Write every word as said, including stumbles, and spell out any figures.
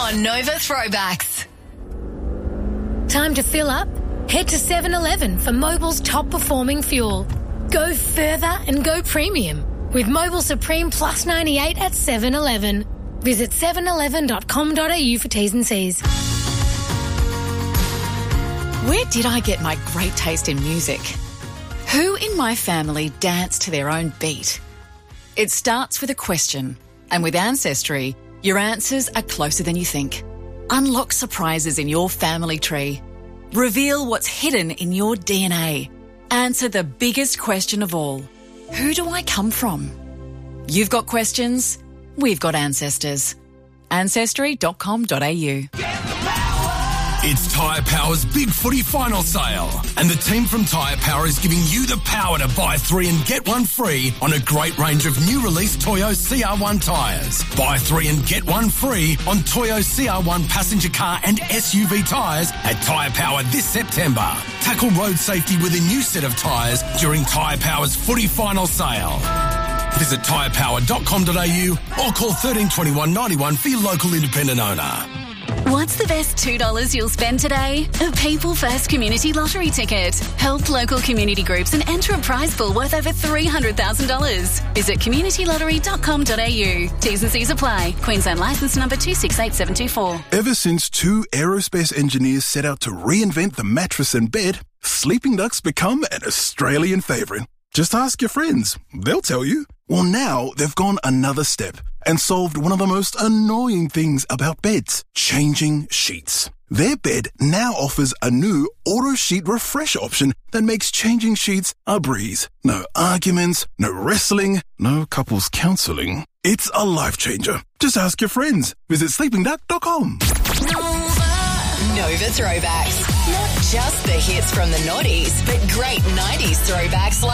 on Nova Throwbacks. Time to fill up? Head to seven eleven for Mobil's top-performing fuel. Go further and go premium with Mobil Supreme Plus ninety-eight at seven eleven. Visit seven eleven dot com dot a u for T's and C's. Where did I get my great taste in music? Who in my family danced to their own beat? It starts with a question, and with Ancestry, your answers are closer than you think. Unlock surprises in your family tree. Reveal what's hidden in your D N A. Answer the biggest question of all. Who do I come from? You've got questions, we've got ancestors. ancestry dot com dot a u. It's Tyre Power's Big Footy Final Sale, and the team from Tyre Power is giving you the power to buy three and get one free on a great range of new release Toyo C R one tyres. Buy three and get one free on Toyo C R one passenger car and S U V tyres at Tyre Power this September. Tackle road safety with a new set of tyres during Tyre Power's Footy Final Sale. Visit tyre power dot com dot a u or call thirteen twenty-one ninety-one for your local independent owner. What's the best two dollars you'll spend today? A People First Community Lottery ticket. Help local community groups and enter a prize pool worth over three hundred thousand dollars. Visit community lottery dot com dot a u. T's and C's apply. Queensland licence number two six eight seven two four. Ever since two aerospace engineers set out to reinvent the mattress and bed, Sleeping Duck's become an Australian favourite. Just ask your friends. They'll tell you. Well, now they've gone another step and solved one of the most annoying things about beds, changing sheets. Their bed now offers a new auto sheet refresh option that makes changing sheets a breeze. No arguments, no wrestling, no couples counselling. It's a life changer. Just ask your friends. Visit sleeping duck dot com. Nova Throwbacks. Not just the hits from the noughties, but great nineties throwbacks like